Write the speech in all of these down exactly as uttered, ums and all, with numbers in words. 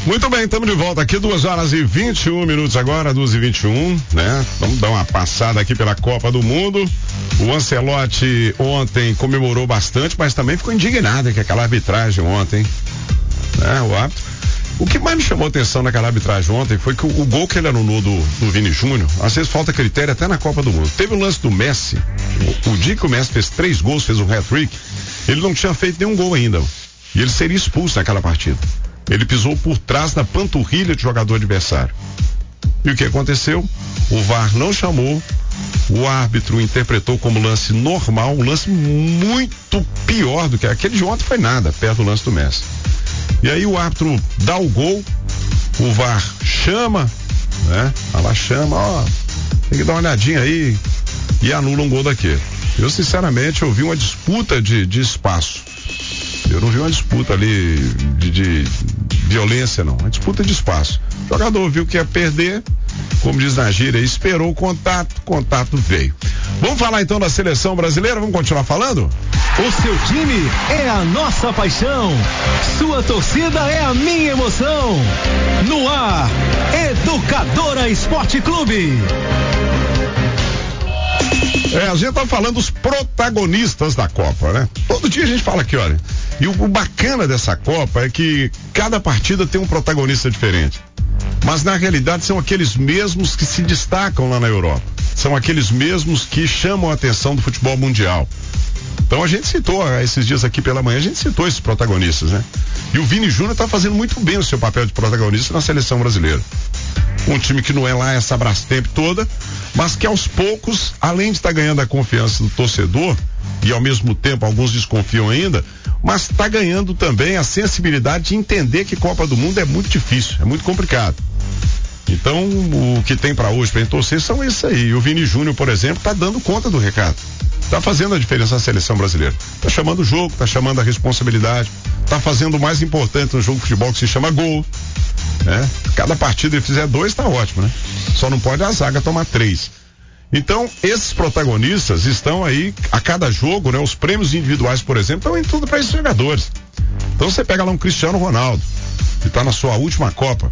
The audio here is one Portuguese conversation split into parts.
Muito bem, estamos de volta aqui, duas horas e vinte e um minutos agora, duas e vinte e um, né? Vamos dar uma passada aqui pela Copa do Mundo. O Ancelotti ontem comemorou bastante, mas também ficou indignado com aquela arbitragem ontem, né? O árbitro. O que mais me chamou a atenção naquela arbitragem ontem foi que o, o gol que ele anulou do, do Vini Júnior, às vezes falta critério até na Copa do Mundo. Teve o lance do Messi, o, o dia que o Messi fez três gols, fez um hat-trick, ele não tinha feito nenhum gol ainda, e ele seria expulso naquela partida. Ele pisou por trás da panturrilha de jogador adversário. E o que aconteceu? O V A R não chamou, o árbitro interpretou como lance normal, um lance muito pior do que aquele de ontem, foi nada, perto do lance do Messi. E aí o árbitro dá o gol, o V A R chama, né? Ela chama, ó, tem que dar uma olhadinha aí, e anula um gol daquele. Eu sinceramente eu vi uma disputa de, de espaço. Eu não vi uma disputa ali de, de violência, não. Uma disputa de espaço. O jogador viu que ia perder, como diz na gíria, esperou o contato, o contato veio. Vamos falar então da seleção brasileira? Vamos continuar falando? O seu time é a nossa paixão. Sua torcida é a minha emoção. No ar, Educadora Esporte Clube. É, a gente tá falando dos protagonistas da Copa, né? Todo dia a gente fala aqui, olha. E o, o bacana dessa Copa é que cada partida tem um protagonista diferente. Mas na realidade são aqueles mesmos que se destacam lá na Europa. São aqueles mesmos que chamam a atenção do futebol mundial. Então a gente citou, esses dias aqui pela manhã, a gente citou esses protagonistas, né? E o Vini Júnior tá fazendo muito bem o seu papel de protagonista na seleção brasileira. Um time que não é lá essa Brastemp toda, mas que aos poucos, além de estar tá ganhando a confiança do torcedor, e ao mesmo tempo alguns desconfiam ainda, mas está ganhando também a sensibilidade de entender que Copa do Mundo é muito difícil, é muito complicado. Então, o que tem para hoje, para torcer, são isso aí. E o Vini Júnior, por exemplo, está dando conta do recado. Está fazendo a diferença na seleção brasileira. Está chamando o jogo, está chamando a responsabilidade, está fazendo o mais importante no jogo de futebol, que se chama gol. Né? Cada partida ele fizer dois, tá ótimo, né? Só não pode a zaga tomar três. Então, esses protagonistas estão aí a cada jogo, né? Os prêmios individuais, por exemplo, estão em tudo para esses jogadores. Então você pega lá um Cristiano Ronaldo, que está na sua última Copa,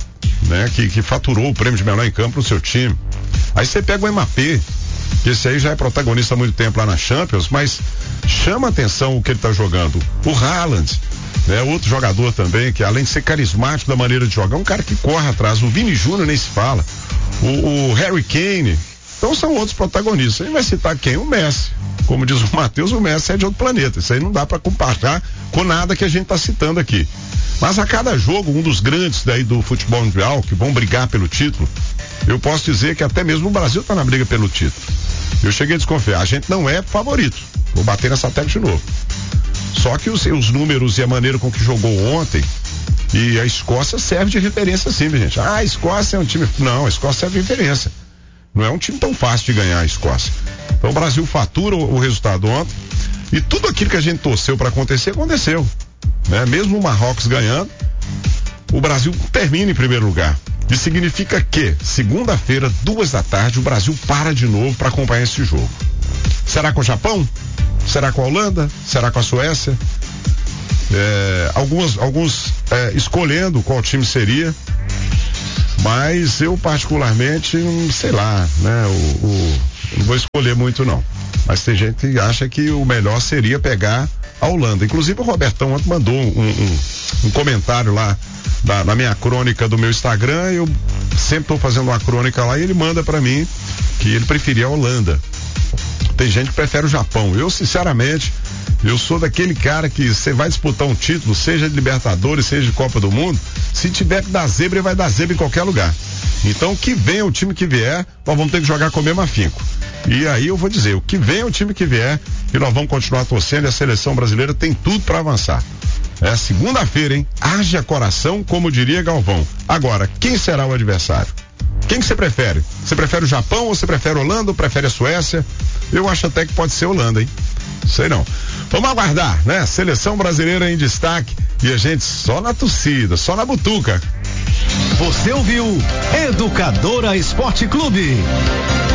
né? Que, que faturou o prêmio de melhor em campo no seu time. Aí você pega o Mbappé, que esse aí já é protagonista há muito tempo lá na Champions, mas chama a atenção o que ele está jogando. O Haaland, né? Outro jogador também, que além de ser carismático da maneira de jogar, é um cara que corre atrás. O Vini Júnior nem se fala. O, o Harry Kane. Então são outros protagonistas. Aí vai citar quem? O Messi. Como diz o Matheus, o Messi é de outro planeta. Isso aí não dá para comparar com nada que a gente está citando aqui. Mas a cada jogo, um dos grandes daí do futebol mundial, que vão brigar pelo título, eu posso dizer que até mesmo o Brasil está na briga pelo título. Eu cheguei a desconfiar, a gente não é favorito. Vou bater nessa tecla de novo. Só que os, os números e a maneira com que jogou ontem, e a Escócia serve de referência sim, gente. Ah, a Escócia é um time... Não, a Escócia serve de referência. Não é um time tão fácil de ganhar a Escócia. Então o Brasil fatura o, o resultado ontem, e tudo aquilo que a gente torceu para acontecer, aconteceu. Né? Mesmo o Marrocos ganhando, o Brasil termina em primeiro lugar. Isso significa que, segunda-feira, duas da tarde, o Brasil para de novo para acompanhar esse jogo. Será com o Japão? Será com a Holanda? Será com a Suécia? É, alguns alguns é, escolhendo qual time seria, mas eu particularmente, sei lá, né? O, o, não vou escolher muito não. Mas tem gente que acha que o melhor seria pegar a Holanda. Inclusive o Robertão ontem mandou um, um, um comentário lá na, na minha crônica do meu Instagram. Eu sempre estou fazendo uma crônica lá e ele manda para mim que ele preferia a Holanda. Tem gente que prefere o Japão. Eu, sinceramente, eu sou daquele cara que você vai disputar um título, seja de Libertadores, seja de Copa do Mundo, se tiver que dar zebra, vai dar zebra em qualquer lugar. Então, que venha o time que vier, nós vamos ter que jogar com o mesmo afinco. E aí eu vou dizer, o que venha o time que vier, e nós vamos continuar torcendo, e a seleção brasileira tem tudo para avançar. É segunda-feira, hein? Haja coração, como diria Galvão. Agora, quem será o adversário? Quem que você prefere? Você prefere o Japão ou você prefere a Holanda ou prefere a Suécia? Eu acho até que pode ser a Holanda, hein? Sei não. Vamos aguardar, né? Seleção brasileira em destaque e a gente só na torcida, só na butuca. Você ouviu Educadora Esporte Clube.